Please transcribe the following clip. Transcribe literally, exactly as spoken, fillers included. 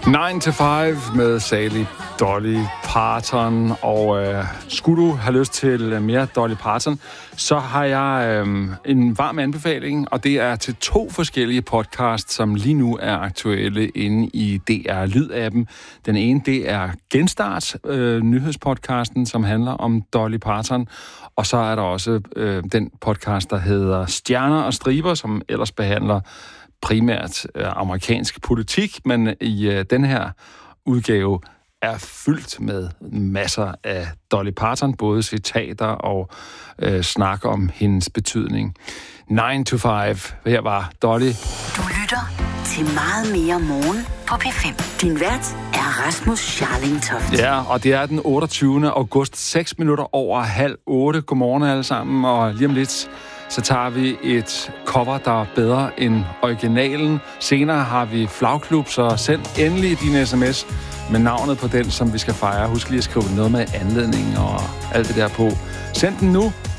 nine to five med Sally Dolly Parton, og øh, skulle du have lyst til mere Dolly Parton, så har jeg øh, en varm anbefaling, og det er til to forskellige podcasts, som lige nu er aktuelle inde i D R Lyd-appen. Den ene, det er Genstart, øh, nyhedspodcasten, som handler om Dolly Parton, og så er der også øh, den podcast, der hedder Stjerner og Striber, som ellers behandler primært øh, amerikansk politik, men i øh, den her udgave er fyldt med masser af Dolly Parton, både citater og øh, snak om hendes betydning. nine to five. Her var Dolly. Du lytter til meget mere morgen på P fem. Din vært er Rasmus Scharling-Toft. Ja, og det er den otteogtyvende august, seks minutter over halv otte. Godmorgen alle sammen, og lige om lidt så tager vi et cover, der er bedre end originalen. Senere har vi flagklub, så send endelig din sms med navnet på den, som vi skal fejre. Husk lige at skrive noget med anledning og alt det der på. Send den nu.